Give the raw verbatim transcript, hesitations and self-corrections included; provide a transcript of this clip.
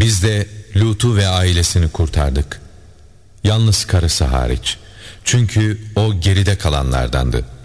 Biz de Lut'u ve ailesini kurtardık. Yalnız karısı hariç. Çünkü o geride kalanlardandı.